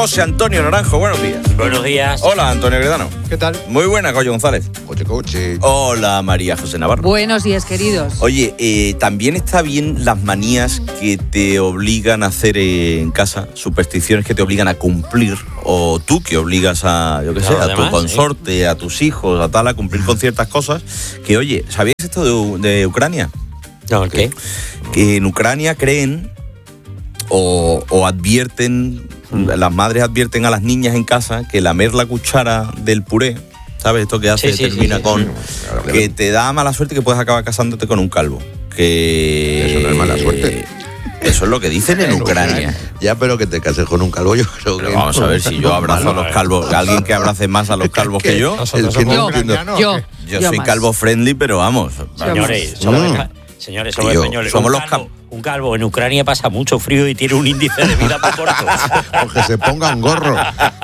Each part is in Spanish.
José Antonio Naranjo, buenos días. Buenos días. Hola, Antonio Gredano. ¿Qué tal? Muy buena, Coyo González. Coche. Hola, María José Navarro. Buenos días, queridos. Oye, también está bien las manías que te obligan a hacer en casa, supersticiones que te obligan a cumplir, o tú que obligas a, yo qué sé, a tu consorte, a tus hijos, a tal, a cumplir con ciertas cosas. Que, oye, ¿sabías esto de Ucrania? No, ¿qué? Que en Ucrania creen o advierten, las madres advierten a las niñas en casa que lamer la cuchara del puré, ¿sabes? Esto que hace, termina con... que te da mala suerte y que puedes acabar casándote con un calvo. Que... Eso no es mala suerte. Eso es lo que dicen en Ucrania. Ya, pero que te cases con un calvo, yo creo que... Pero vamos a ver si yo abrazo a los calvos. ¿Alguien que abrace más a los calvos que yo? Yo soy calvo friendly, pero vamos. Señores, somos los calvos. Un calvo en Ucrania pasa mucho frío y tiene un índice de vida muy corto. O que se ponga un gorro.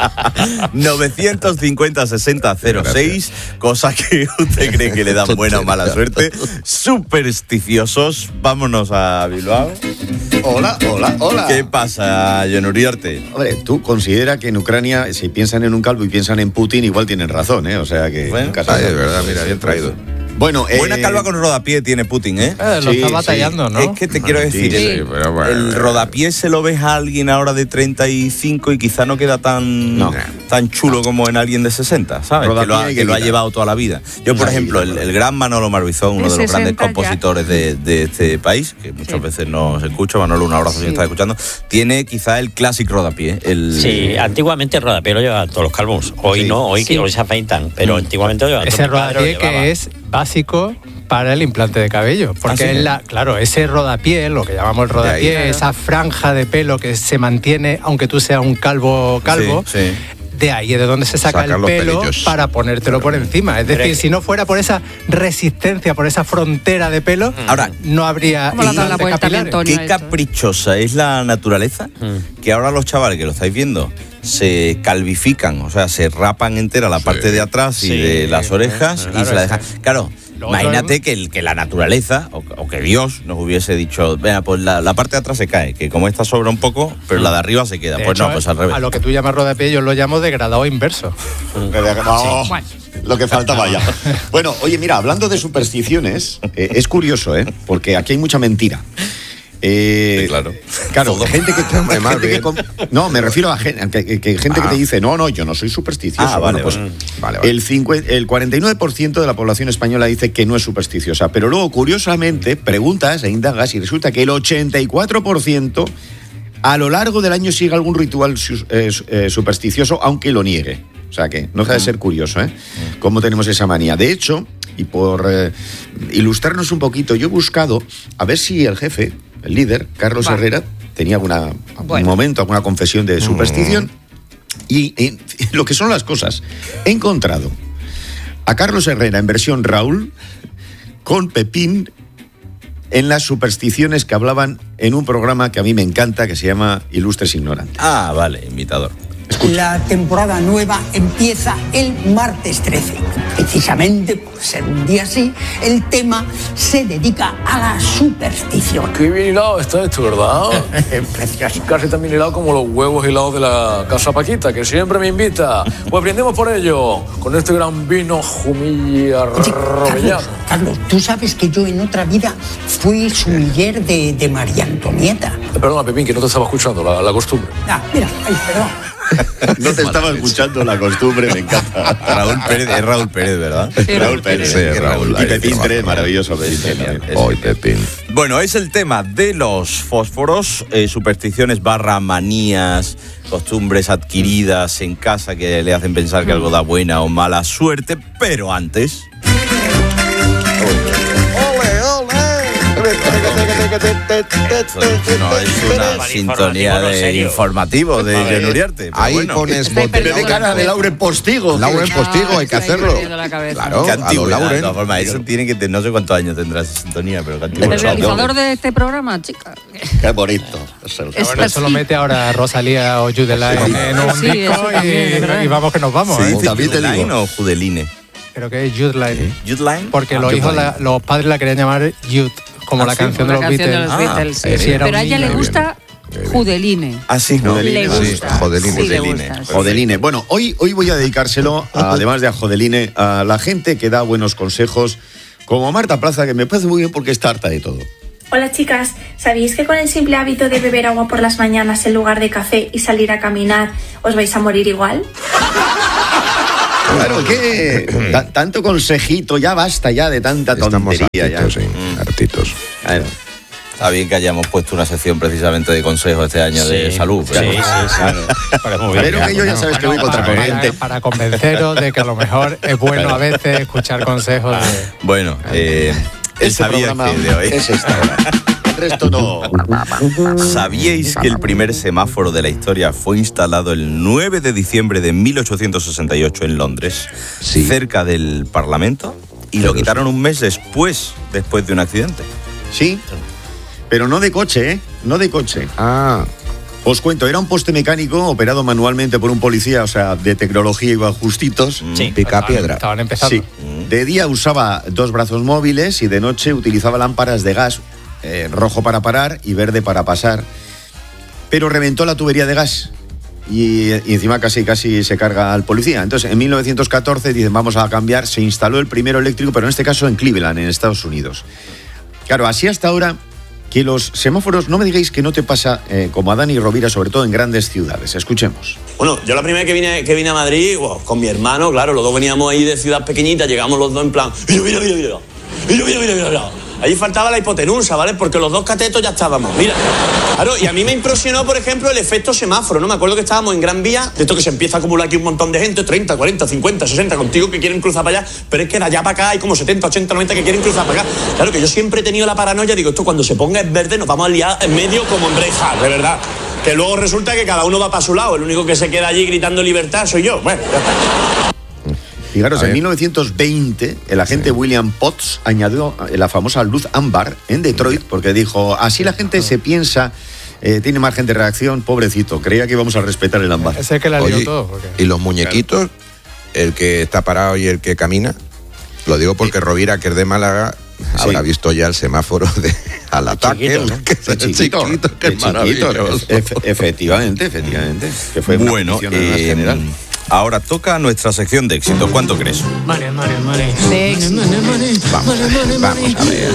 950-60-06, cosas que usted cree que le dan buena o mala suerte. Supersticiosos. Vámonos a Bilbao. Hola. ¿Qué pasa, John Uriarte? Hombre, tú considera que en Ucrania, si piensan en un calvo y piensan en Putin, igual tienen razón, ¿eh? O sea que... Bueno, Es verdad, mira, bien traído. Bueno, buena calva con rodapié tiene Putin, ¿eh? Lo está batallando, ¿no? Es que te quiero decir, el rodapié se lo ves a alguien ahora de 35 y quizá no queda tan chulo como en alguien de 60, ¿sabes? Que lo ha llevado toda la vida. Yo, por ejemplo, el gran Manolo Marbizón, uno de los grandes compositores de este país, que muchas veces no se escucha, Manolo, un abrazo si me estás escuchando, tiene quizá el classic rodapié. Sí, antiguamente el rodapié lo llevaban todos los calvos. Hoy no, hoy se afeitan, pero antiguamente lo llevaban todos. Ese rodapié que es básico para el implante de cabello, porque claro, ese rodapié, lo que llamamos el rodapié, esa franja de pelo que se mantiene aunque tú seas un calvo, sí. De ahí es de donde se saca el pelo pelillos para ponértelo por encima. Es decir, si no fuera por esa resistencia, por esa frontera de pelo, ahora no habría capilares. Qué caprichosa es la naturaleza, que ahora los chavales que lo estáis viendo se calvifican, o sea, se rapan entera la parte de atrás y de las orejas y se la dejan. Claro, imagínate que la naturaleza o que Dios nos hubiese dicho, venga, pues la parte de atrás se cae, que como esta sobra un poco, pero la de arriba se queda. Pues no, pues al revés. A lo que tú llamas rodapié yo lo llamo degradado inverso. Lo que faltaba ya. Bueno, oye, mira, hablando de supersticiones, es curioso, porque aquí hay mucha mentira. Claro, gente que no, me refiero a gente que te dice no, yo no soy supersticioso. Vale. El 49% de la población española dice que no es supersticiosa, pero luego curiosamente preguntas e indagas y resulta que el 84% a lo largo del año sigue algún ritual supersticioso, aunque lo niegue. O sea que no deja de ser curioso, cómo tenemos esa manía. De hecho, y por ilustrarnos un poquito, yo he buscado a ver si el jefe, el líder, Carlos Herrera, tenía algún momento, alguna confesión de superstición. Y lo que son las cosas, he encontrado a Carlos Herrera en versión Raúl con Pepín en las supersticiones que hablaban en un programa que a mí me encanta, que se llama Ilustres Ignorantes. Vale, imitador. La temporada nueva empieza el martes 13. Precisamente por ser un día así, el tema se dedica a la superstición. Qué bien hilado está esto, ¿verdad? Precioso. Casi tan bien hilado como los huevos hilados de la Casa Paquita, que siempre me invita. Pues brindemos por ello, con este gran vino Jumilla Rovellano. Carlos, tú sabes que yo en otra vida fui sumiller de María Antonieta. Perdona, Pepín, que no te estaba escuchando la costumbre. Mira, perdón. No te estaba escuchando la costumbre, me encanta. Raúl Pérez, ¿verdad? Raúl Pérez. Sí, Raúl. Y Pepín 3, maravilloso. Pepín. Bueno, es el tema de los fósforos, supersticiones / manías, costumbres adquiridas en casa que le hacen pensar que algo da buena o mala suerte, pero antes... No es una sintonía de informativo de John Uriarte. Ahí pones botella de cara de Lauren Postigo. Lauren Postigo, hay que hacerlo. Claro, a lo Lauren. De todas formas, eso tiene que no sé cuántos años tendrá esa sintonía, pero el realizador de este programa, chica. Qué bonito. Eso lo mete ahora Rosalía o Judeline en un disco y vamos que nos vamos. ¿Sí? ¿Judeline o Judeline? Creo que es Judeline. ¿Judeline? Porque los padres la querían llamar Jude, como la canción de los Beatles. Pero a ella le gusta Judeline. Ah, sí, no. Le gusta. Sí, Jodeline. Sí, le gusta. Jodeline. Bueno, hoy voy a dedicárselo, además de a Jodeline, a la gente que da buenos consejos, como Marta Plaza, que me parece muy bien porque está harta de todo. Hola chicas, ¿sabéis que con el simple hábito de beber agua por las mañanas en lugar de café y salir a caminar os vais a morir igual? Claro, que tanto consejito, ya basta ya de tanta tontería. Estamos hartitos. Claro. Está bien que hayamos puesto una sección precisamente de consejos este año de salud. Sí, claro. Pero que yo ya sabes que voy contracorriente. Para convenceros de que a lo mejor es bueno a veces escuchar consejos de... Bueno, él sabía que de hoy. Es esta hora. El resto no. ¿Sabíais que el primer semáforo de la historia fue instalado el 9 de diciembre de 1868 en Londres, cerca del Parlamento? Y lo quitaron un mes después de un accidente. Sí, pero no de coche, ¿eh? No de coche. Os cuento, era un poste mecánico operado manualmente por un policía, o sea, de tecnología iba justitos. Sí. Pica piedra. Estaban empezando. Sí. De día usaba 2 brazos móviles y de noche utilizaba lámparas de gas, rojo para parar y verde para pasar. Pero reventó la tubería de gas y encima casi se carga al policía. Entonces, en 1914 dicen, vamos a cambiar, se instaló el primero eléctrico, pero en este caso en Cleveland, en Estados Unidos. Claro, así hasta ahora que los semáforos, no me digáis que no te pasa como a Dani Rovira, sobre todo en grandes ciudades. Escuchemos. Bueno, yo la primera vez que vine a Madrid, con mi hermano, claro, los dos veníamos ahí de ciudad pequeñita, llegamos los dos en plan, mira. Allí faltaba la hipotenusa, ¿vale? Porque los dos catetos ya estábamos, mira. Claro, y a mí me impresionó, por ejemplo, el efecto semáforo, ¿no? Me acuerdo que estábamos en Gran Vía, de esto que se empieza a acumular aquí un montón de gente, 30, 40, 50, 60, contigo que quieren cruzar para allá, pero es que de allá para acá hay como 70, 80, 90 que quieren cruzar para acá. Claro, que yo siempre he tenido la paranoia, digo, esto cuando se ponga en verde nos vamos a liar en medio como en Braveheart, de verdad. Que luego resulta que cada uno va para su lado, el único que se queda allí gritando libertad soy yo. Bueno, ya está. Fijaros, en 1920 el agente William Potts añadió la famosa luz ámbar en Detroit porque dijo, así la gente se piensa, tiene margen de reacción, pobrecito, creía que íbamos a respetar el ámbar. Ese que la lió todo. Porque... ¿Y los muñequitos? El que está parado y el que camina. Lo digo porque Rovira, que es de Málaga, habrá visto ya el semáforo al ataque. Chiquito, que es maravilloso. Efectivamente. Que fue una petición general. Ahora toca nuestra sección de éxito. ¿Cuánto crees? De éxito. Vamos a ver.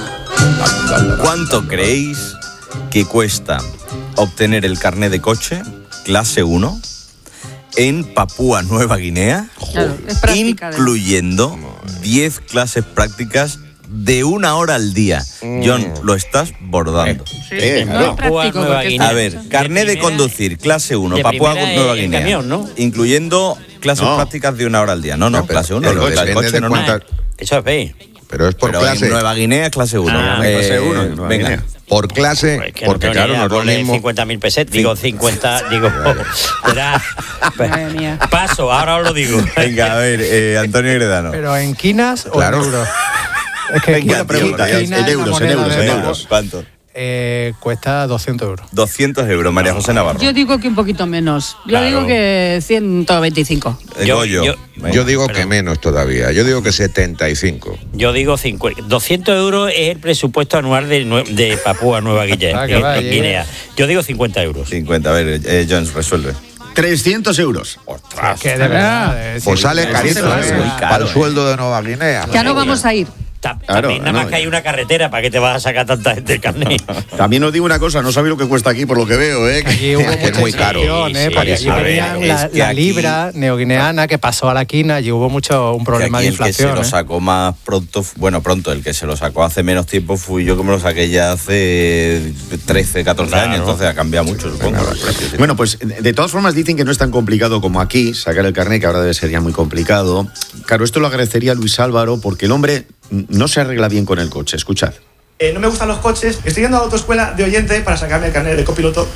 ¿Cuánto creéis que cuesta obtener el carné de coche clase 1 en Papúa Nueva Guinea? Claro, es práctica, incluyendo 10 clases prácticas de 1 hora al día. John, lo estás bordando. No es práctico porque a ver, carné de conducir, clase 1, Papúa Nueva Guinea, camión, ¿no? Incluyendo clases prácticas de 1 hora al día. No, clase 1. El coche no. Eso es B. Pero es por clase. En Nueva Guinea, clase 1. Clase 1. Venga. Por clase, Pues que porque no claro, no es lo ponle mismo. 50.000 pesetas, digo 50, digo, verá, Madre mía. paso, ahora os lo digo. Venga, a ver, Antonio Gredano. ¿Pero en quinas o Claro. en euros? Es que Venga, pregunta, en euros. ¿Cuánto? Cuesta 200 euros. 200 euros, María José Navarro. Yo digo que un poquito menos. Yo Claro. digo que 125. Yo digo que menos todavía. Yo digo que 75. Yo digo 50. 200 euros es el presupuesto anual de Papúa Nueva Guinea. Yo digo 50 euros. 50, a ver, Jones, resuelve. 300 euros. Es que de verdad. Pues sale carito, para el sueldo de Nueva Guinea. Ya no vamos a ir. También nada más que hay una carretera, ¿para qué te vas a sacar tanta gente el carnet? También os digo una cosa, no sabéis lo que cuesta aquí por lo que veo, ¿eh? Allí hubo Es muy caro. Porque allí venían la libra neoguineana que pasó a la quina, allí hubo un problema de inflación. El que se lo sacó más pronto, el que se lo sacó hace menos tiempo fui yo, que me lo saqué ya hace 13, 14 años, entonces ha cambiado mucho, supongo. Bueno, pues de todas formas dicen que no es tan complicado como aquí, sacar el carnet, que ahora debe ser ya muy complicado. Claro, esto lo agradecería Luis Álvaro, porque el hombre no se arregla bien con el coche. Escuchad. No me gustan los coches. Estoy yendo a la autoescuela de oyente para sacarme el carnet de copiloto.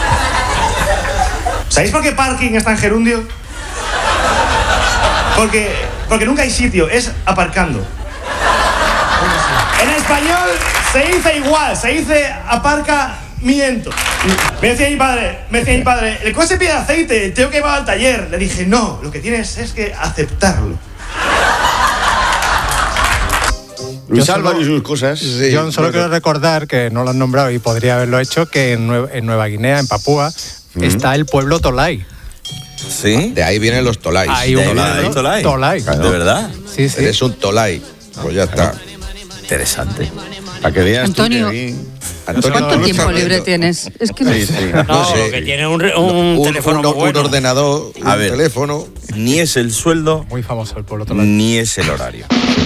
¿Sabéis por qué parking está en gerundio? Porque nunca hay sitio, es aparcando. En español se dice igual, se dice aparcamiento. Me decía mi padre, el coche pide aceite, tengo que llevarlo al taller. Le dije, no, lo que tienes es que aceptarlo. Luis Álvaro y sus cosas. Sí, yo solo quiero recordar, que no lo han nombrado y podría haberlo hecho, que en Nueva Guinea, en Papúa, está el pueblo Tolai. ¿Sí? De ahí vienen los Tolais. Hay un Tolai. ¿De verdad? Sí, sí. Eres un Tolai. Pues ya está. Interesante. Para que veas Antonio, ¿cuánto tiempo libre tienes? Es que no sé. No sé. Que tiene un teléfono muy bueno. Un ordenador, un teléfono. Ni es el sueldo, muy famoso el pueblo Tolai, ni es el horario.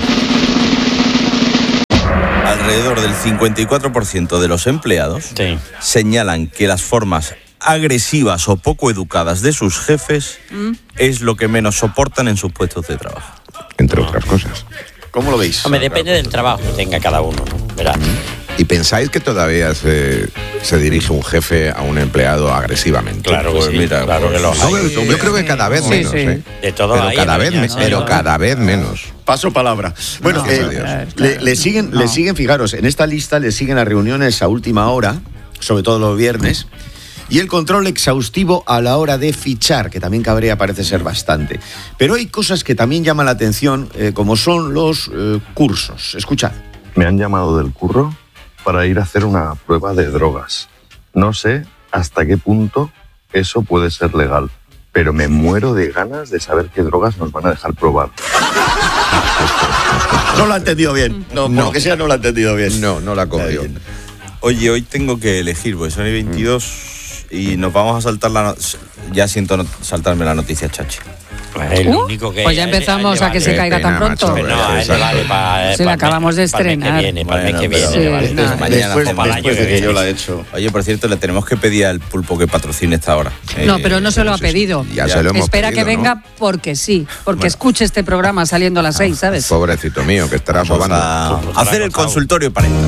Alrededor del 54% de los empleados señalan que las formas agresivas o poco educadas de sus jefes es lo que menos soportan en sus puestos de trabajo. Entre otras cosas. ¿Cómo lo veis? Hombre, depende del trabajo que tenga cada uno, ¿no? Verá. ¿Y pensáis que todavía se dirige un jefe a un empleado agresivamente? Claro que sí, claro que lo hay. Yo creo que cada vez menos. De todo pero hay, cada vez menos. Paso palabra. Bueno, le siguen, fijaros, en esta lista le siguen las reuniones a última hora, sobre todo los viernes, y el control exhaustivo a la hora de fichar, que también cabrea, parece ser bastante. Pero hay cosas que también llaman la atención, como son los cursos. Escuchad. Me han llamado del curro para ir a hacer una prueba de drogas. No sé hasta qué punto eso puede ser legal, pero me muero de ganas de saber qué drogas nos van a dejar probar. No lo ha entendido bien. No, por lo que sea, no lo ha entendido bien. No la ha cogido. Oye, hoy tengo que elegir, porque son 22 y nos vamos a saltar ya siento saltarme la noticia, Chachi. El único que pues ya empezamos a que se caiga tan pronto. Macho, no, a él le vale para. Se la acabamos de estrenar. Para el mes que viene. Mañana después de que yo la he hecho. Oye, por cierto, le tenemos que pedir al Pulpo que patrocine esta hora. No, pero no se lo ha pedido. Ya se lo hemos Espera pedido, que venga, ¿no? porque sí. Porque escuche este programa saliendo a las 6, ¿sabes? Pobrecito mío, que estará sobando. A hacer el consultorio parental.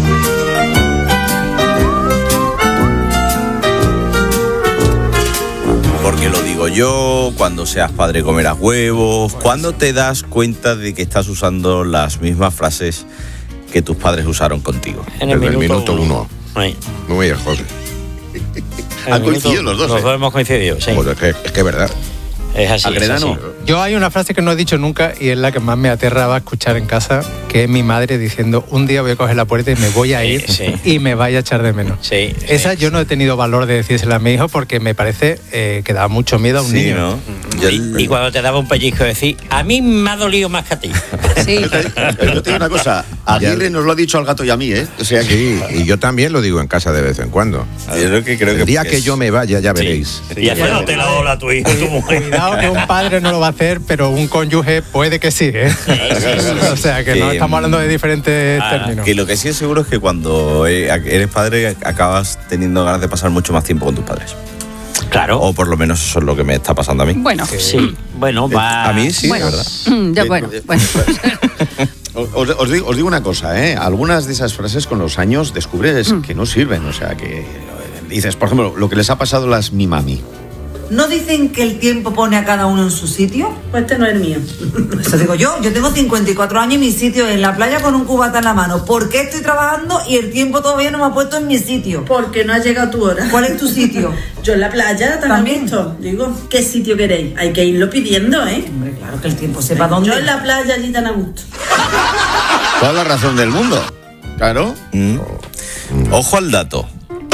Porque lo digo yo, cuando seas padre comerás huevos, cuando te das cuenta de que estás usando las mismas frases que tus padres usaron contigo. En el minuto 1. Muy bien, José. Han coincidido los dos. Los dos hemos coincidido, sí. Pues es que es verdad. Es así, Yo hay una frase que no he dicho nunca y es la que más me aterraba escuchar en casa, que es mi madre diciendo: un día voy a coger la puerta y me voy a ir y me vaya a echar de menos. Esa yo no he tenido valor de decírsela a mi hijo porque me parece que da mucho miedo a un niño. ¿No? Y cuando te daba un pellizco decir: a mí me ha dolido más que a ti. Sí. Pero yo te digo una cosa, Aguirre nos lo ha dicho al gato y a mí, ¿eh? O sea que... Sí, y yo también lo digo en casa de vez en cuando. Yo creo el día que yo me vaya, ya veréis. Y haciéndote la ola a tu hijo, tu mujer. Cuidado que un padre no lo va a hacer, pero un cónyuge puede que sí, ¿eh? O sea, que no estamos hablando de diferentes términos. Que lo que sí es seguro es que cuando eres padre acabas teniendo ganas de pasar mucho más tiempo con tus padres. Claro. O por lo menos eso es lo que me está pasando a mí. Bueno. Sí. Bueno, va. A mí sí, bueno, ¿verdad? Ya, bueno. Os digo una cosa, ¿eh? Algunas de esas frases con los años descubres que no sirven. O sea, que dices, por ejemplo, lo que les ha pasado a las mi mami. ¿No dicen que el tiempo pone a cada uno en su sitio? Pues este no es el mío. Eso digo yo. Yo tengo 54 años y mi sitio es en la playa con un cubata en la mano. ¿Por qué estoy trabajando y el tiempo todavía no me ha puesto en mi sitio? Porque no ha llegado tu hora. ¿Cuál es tu sitio? Yo en la playa también. Digo, ¿qué sitio queréis? Hay que irlo pidiendo, ¿eh? Hombre, claro que el tiempo sepa dónde. Yo en la playa allí tan a gusto. Toda la razón del mundo. Claro. Ojo al dato.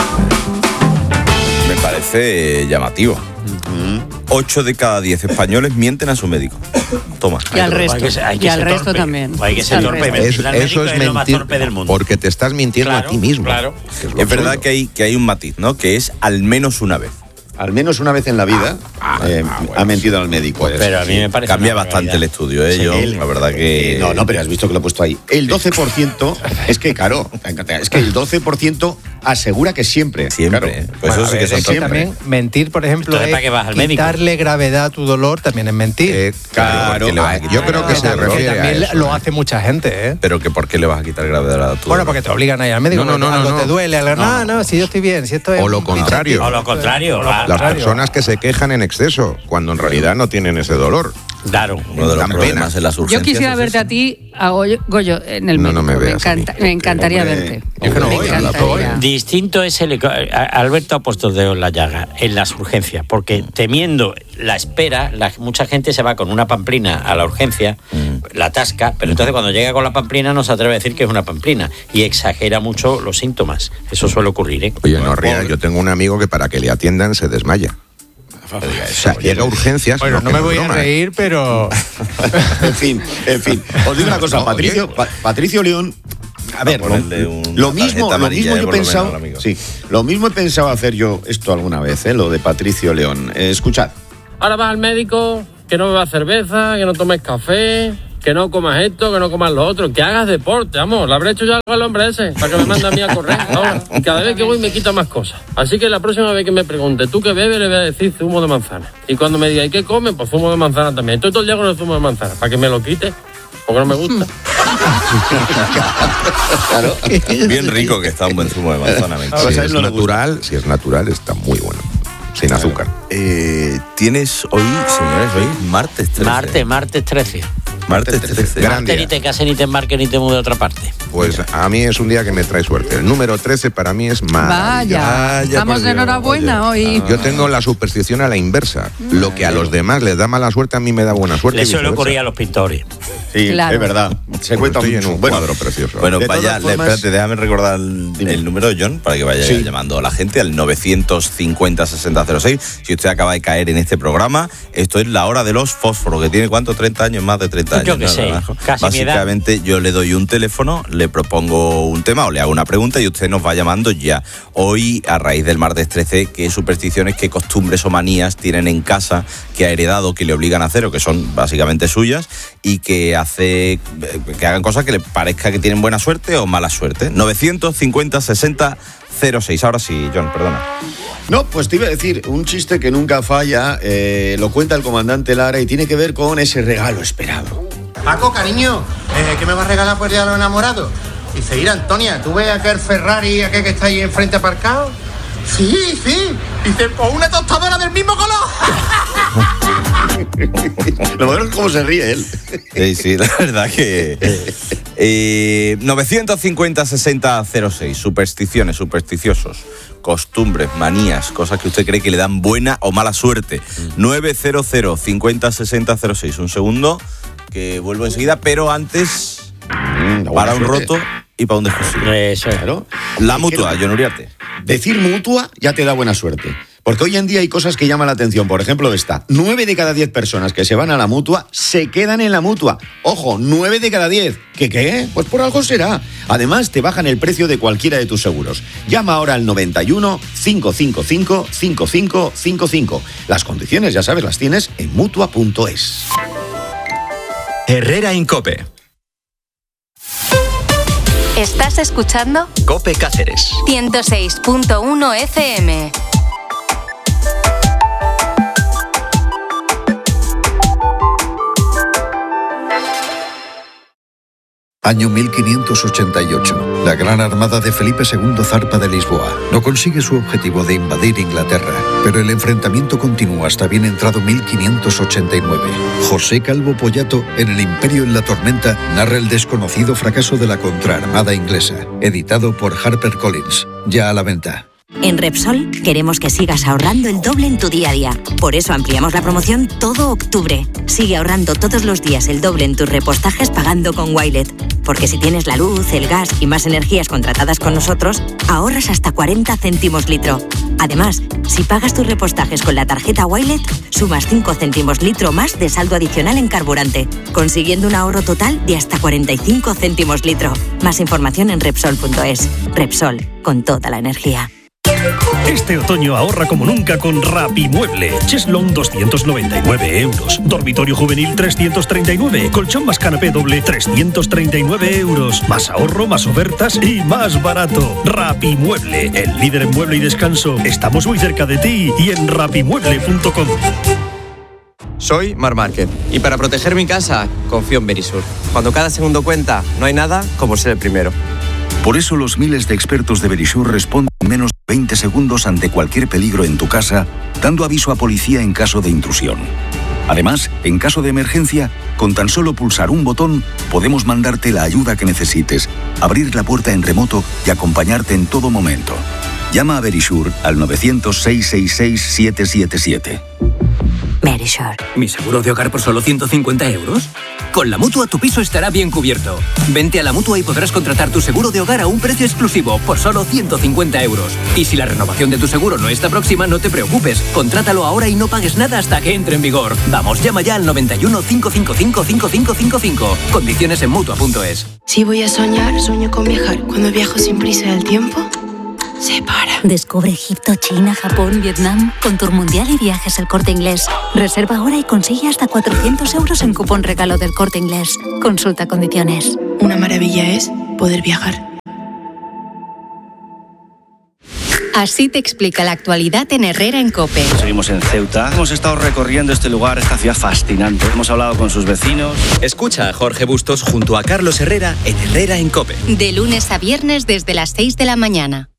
Me parece llamativo. 8 de cada 10 españoles mienten a su médico. Toma. Y al resto. Y al resto también. Hay que ser torpe. Eso es lo más torpe del mundo. Porque te estás mintiendo a ti mismo. Claro. Es verdad que hay un matiz, ¿no? Que es al menos una vez. Al menos una vez en la vida ha mentido al médico. Pero a mí me parece cambia bastante el estudio, ¿eh? Yo, la verdad que... No, pero has visto que lo he puesto ahí. El 12%, es que claro, es que el 12% asegura que siempre. Siempre. Claro. Pues eso sí que son siempre. También mentir, por ejemplo, es quitarle gravedad a tu dolor, también es mentir. Claro. Yo creo que se refiere a también eso. lo hace mucha gente, ¿eh? Pero que ¿por qué le vas a quitar gravedad a tu Bueno, dolor? porque te obligan a ir al médico. No, te duele. No, si yo estoy bien. Si esto es o lo contrario. O lo contrario. Las personas que se quejan en exceso, cuando en realidad no tienen ese dolor. Claro, uno de los problemas en las urgencias. Yo quisiera verte a ti, a Goyo, en el médico. Me encantaría verte. Distinto es Alberto ha puesto el dedo en la llaga en las urgencias, porque temiendo la espera, mucha gente se va con una pamplina a la urgencia, la atasca, pero entonces cuando llega con la pamplina no se atreve a decir que es una pamplina y exagera mucho los síntomas. Eso suele ocurrir, ¿eh? Oye, no rías, yo tengo un amigo que para que le atiendan se desmaya. O sea, llega a urgencias. Bueno, no me voy a reír, pero... en fin. Os digo una cosa, Patricio León... A ver, lo mismo yo pensaba... Sí, lo mismo he pensado hacer yo esto alguna vez, lo de Patricio León. Escuchad. Ahora vas al médico, que no bebas cerveza, que no tomes café, que no comas esto, que no comas lo otro, que hagas deporte, amor. Le habré hecho ya algo al hombre ese, para que me mande a mí a correr ahora. Y cada vez que voy me quita más cosas. Así que la próxima vez que me pregunte, ¿tú qué bebes? Le voy a decir zumo de manzana. Y cuando me diga, ¿y qué comes? Pues zumo de manzana también. Estoy todo el día con el zumo de manzana, para que me lo quite, porque no me gusta. Claro. Bien rico que está un buen zumo de manzana. Si es natural, está muy bueno. Sin azúcar. Tienes hoy, señores, martes 13. Martes 13. Martes 13. Martes ni te cases, ni te embarques, ni te mude a otra parte. Pues a mí es un día que me trae suerte. El número 13 para mí es Vaya, estamos de enhorabuena hoy. Yo tengo la superstición a la inversa. Lo que a los demás les da mala suerte, a mí me da buena suerte. Eso le ocurría a los pintores. Sí, claro. Es verdad. Se cuenta mucho. En un cuadro precioso. Bueno, vaya, espérate, déjame recordar el número de John para que vaya llamando a la gente al 950-6006. Si usted acaba de caer en este programa, esto es la hora de los fósforos, que tiene ¿cuánto? 30 años, más de 30 años. Yo que sé, casi básicamente yo le doy un teléfono, le propongo un tema o le hago una pregunta y usted nos va llamando ya. Hoy, a raíz del martes 13, ¿qué supersticiones, qué costumbres o manías tienen en casa que ha heredado, que le obligan a hacer o que son básicamente suyas y que hace que hagan cosas que le parezca que tienen buena suerte o mala suerte? 950-60-06. Ahora sí, John, perdona. No, pues te iba a decir, un chiste que nunca falla, lo cuenta el comandante Lara y tiene que ver con ese regalo esperado. Paco, cariño, ¿qué me vas a regalar por el día de los enamorados? Dice, mira, Antonia, ¿tú ves aquel Ferrari, aquel que está ahí enfrente aparcado? Sí. Dice, pues una tostadora del mismo color. Lo bueno es cómo se ríe él. Sí, la verdad que... 950-60-06. Supersticiones, supersticiosos, costumbres, manías, cosas que usted cree que le dan buena o mala suerte. 900-50-60-06. Un segundo, que vuelvo enseguida, pero antes... para un roto y para un descosido. Eso es. Claro. La mutua, John Uriarte. Decir mutua ya te da buena suerte. Porque hoy en día hay cosas que llaman la atención. Por ejemplo, esta. 9 de cada 10 personas que se van a la mutua se quedan en la mutua. Ojo, 9 de cada 10. ¿Qué? Pues por algo será. Además, te bajan el precio de cualquiera de tus seguros. Llama ahora al 91 555 5555. Las condiciones, ya sabes, las tienes en mutua.es. Herrera Incope. ¿Estás escuchando? Cope Cáceres. 106.1 FM. Año 1588. La gran armada de Felipe II zarpa de Lisboa. No consigue su objetivo de invadir Inglaterra, pero el enfrentamiento continúa hasta bien entrado 1589. José Calvo Pollato, en El Imperio en la Tormenta, narra el desconocido fracaso de la contraarmada inglesa. Editado por HarperCollins. Ya a la venta. En Repsol queremos que sigas ahorrando el doble en tu día a día. Por eso ampliamos la promoción todo octubre. Sigue ahorrando todos los días el doble en tus repostajes pagando con Wilet. Porque si tienes la luz, el gas y más energías contratadas con nosotros, ahorras hasta 40 céntimos litro. Además, si pagas tus repostajes con la tarjeta Wilet, sumas 5 céntimos litro más de saldo adicional en carburante, consiguiendo un ahorro total de hasta 45 céntimos litro. Más información en Repsol.es. Repsol, con toda la energía. Este otoño ahorra como nunca con Rapimueble. Cheslong 299 euros. Dormitorio juvenil 339. Colchón más canapé doble 339 euros. Más ahorro, más ofertas y más barato. Rapimueble, el líder en mueble y descanso. Estamos muy cerca de ti y en rapimueble.com. Soy Marc Márquez y para proteger mi casa confío en Verisur. Cuando cada segundo cuenta, no hay nada como ser el primero. Por eso los miles de expertos de Verisur responden en menos de 20 segundos ante cualquier peligro en tu casa, dando aviso a policía en caso de intrusión. Además, en caso de emergencia, con tan solo pulsar un botón, podemos mandarte la ayuda que necesites, abrir la puerta en remoto y acompañarte en todo momento. Llama a Verisure al 900-666-777. Verisure. ¿Mi seguro de hogar por solo 150 euros? Con la Mutua tu piso estará bien cubierto. Vente a la Mutua y podrás contratar tu seguro de hogar a un precio exclusivo por solo 150 euros. Y si la renovación de tu seguro no está próxima, no te preocupes. Contrátalo ahora y no pagues nada hasta que entre en vigor. Vamos, llama ya al 91 555 5555. Condiciones en Mutua.es. Si voy a soñar, sueño con viajar. Cuando viajo sin prisa del tiempo, se para. Descubre Egipto, China, Japón, Vietnam con Tour Mundial y Viajes El Corte Inglés. Reserva ahora y consigue hasta 400 euros en cupón regalo del Corte Inglés. Consulta condiciones. Una maravilla es poder viajar. Así te explica la actualidad en Herrera en COPE. Seguimos en Ceuta. Hemos estado recorriendo este lugar, esta ciudad fascinante. Hemos hablado con sus vecinos. Escucha a Jorge Bustos junto a Carlos Herrera en Herrera en COPE. De lunes a viernes desde las 6 de la mañana.